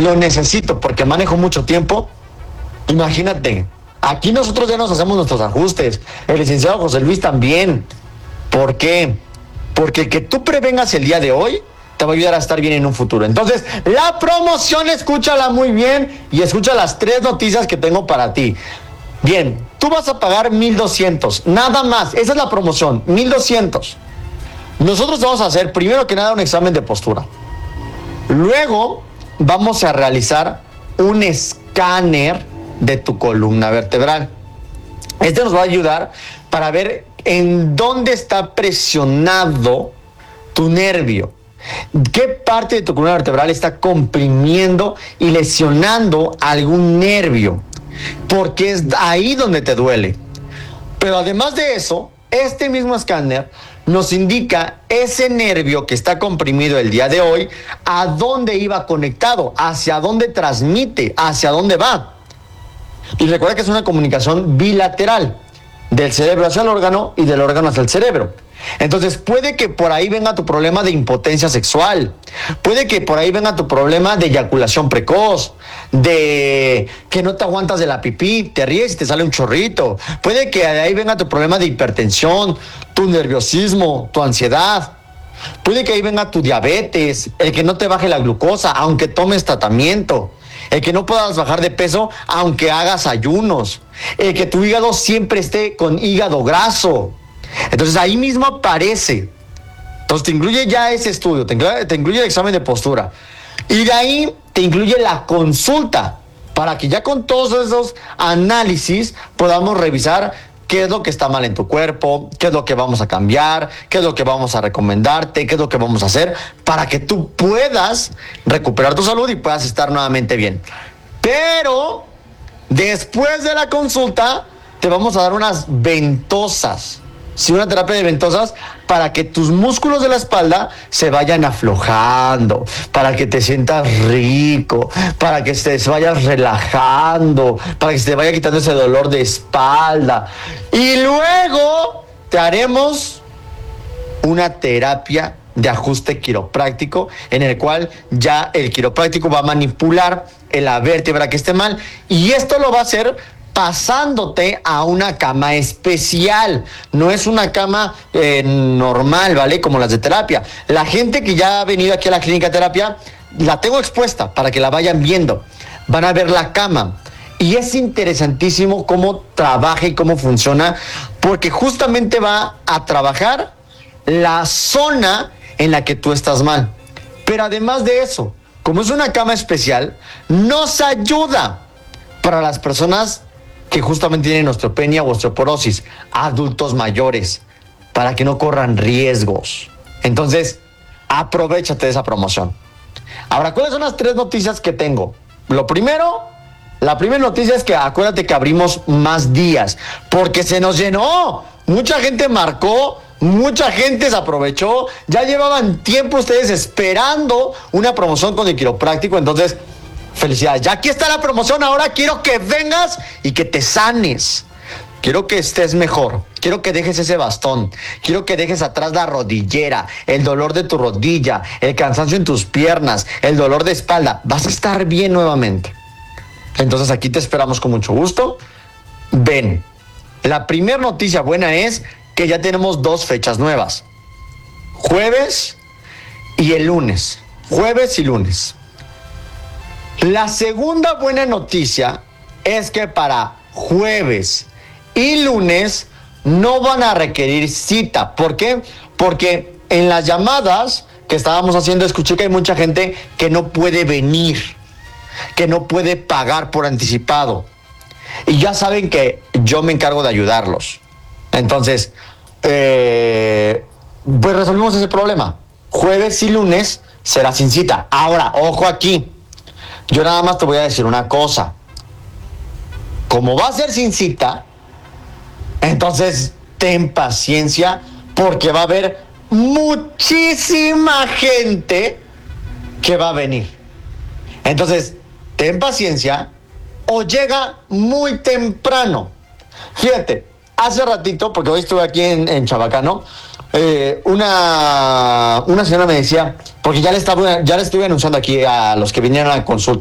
lo necesito porque manejo mucho tiempo. Imagínate, aquí nosotros ya nos hacemos nuestros ajustes, el licenciado José Luis también. ¿Por qué? Porque que tú prevengas el día de hoy te va a ayudar a estar bien en un futuro. Entonces, la promoción, escúchala muy bien y escucha las 3 noticias que tengo para ti. Bien, tú vas a pagar 1,200, nada más. Esa es la promoción, 1,200. Nosotros vamos a hacer primero que nada un examen de postura. Luego vamos a realizar un escáner de tu columna vertebral. Este nos va a ayudar para ver en dónde está presionado tu nervio. ¿Qué parte de tu columna vertebral está comprimiendo y lesionando algún nervio? Porque es ahí donde te duele. Pero además de eso, este mismo escáner nos indica ese nervio que está comprimido el día de hoy, a dónde iba conectado, hacia dónde transmite, hacia dónde va. Y recuerda que es una comunicación bilateral, del cerebro hacia el órgano y del órgano hacia el cerebro. Entonces puede que por ahí venga tu problema de impotencia sexual, puede que por ahí venga tu problema de eyaculación precoz, de que no te aguantas de la pipí, te ríes y te sale un chorrito, puede que de ahí venga tu problema de hipertensión, tu nerviosismo, tu ansiedad, puede que ahí venga tu diabetes, el que no te baje la glucosa aunque tomes tratamiento, el que no puedas bajar de peso aunque hagas ayunos, el que tu hígado siempre esté con hígado graso. Entonces ahí mismo aparece. Entonces te incluye ya ese estudio, te incluye el examen de postura. Y de ahí te incluye la consulta, para que ya con todos esos análisis podamos revisar qué es lo que está mal en tu cuerpo, qué es lo que vamos a cambiar, qué es lo que vamos a recomendarte, qué es lo que vamos a hacer, para que tú puedas recuperar tu salud y puedas estar nuevamente bien. Pero después de la consulta te vamos a dar unas ventosas. Sí, una terapia de ventosas para que tus músculos de la espalda se vayan aflojando, para que te sientas rico, para que te vayas relajando, para que se te vaya quitando ese dolor de espalda. Y luego te haremos una terapia de ajuste quiropráctico en el cual ya el quiropráctico va a manipular la vértebra que esté mal, y esto lo va a hacer pasándote a una cama especial. No es una cama normal, ¿vale? Como las de terapia. La gente que ya ha venido aquí a la clínica de terapia, la tengo expuesta para que la vayan viendo. Van a ver la cama. Y es interesantísimo cómo trabaja y cómo funciona, porque justamente va a trabajar la zona en la que tú estás mal. Pero además de eso, como es una cama especial, nos ayuda para las personas que justamente tienen osteopenia o osteoporosis, adultos mayores, para que no corran riesgos. Entonces, aprovéchate de esa promoción. Ahora, ¿cuáles son las 3 noticias que tengo? La primera noticia es que acuérdate que abrimos más días, porque se nos llenó. Mucha gente marcó, mucha gente se aprovechó. Ya llevaban tiempo ustedes esperando una promoción con el quiropráctico, entonces felicidades, ya aquí está la promoción. Ahora quiero que vengas y que te sanes. Quiero que estés mejor. Quiero que dejes ese bastón. Quiero que dejes atrás la rodillera, el dolor de tu rodilla, el cansancio en tus piernas, el dolor de espalda. Vas a estar bien nuevamente. Entonces aquí te esperamos con mucho gusto. Ven. La primera noticia buena es que ya tenemos 2 fechas nuevas. Jueves y el lunes. Jueves y lunes. La segunda buena noticia es que para jueves y lunes no van a requerir cita. ¿Por qué? Porque en las llamadas que estábamos haciendo escuché que hay mucha gente que no puede venir, que no puede pagar por anticipado. Y ya saben que yo me encargo de ayudarlos. Entonces, pues resolvimos ese problema. Jueves y lunes será sin cita. Ahora, ojo aquí. Yo nada más te voy a decir una cosa. Como va a ser sin cita, entonces ten paciencia, porque va a haber muchísima gente que va a venir. Entonces, ten paciencia o llega muy temprano. Fíjate, hace ratito, porque hoy estuve aquí en Chabacano, una señora me decía, porque ya le estuve anunciando aquí a los que vinieron a la consulta,